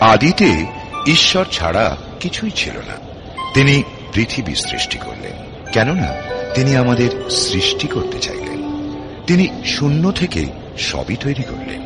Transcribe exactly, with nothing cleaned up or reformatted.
আদিতে ঈশ্বর ছাড়া কিছুই ছিল না। তিনি পৃথিবী সৃষ্টি করলেন, কেননা তিনি আমাদের সৃষ্টি করতে চাইলেন। তিনি শূন্য থেকে সবই তৈরি করলেন।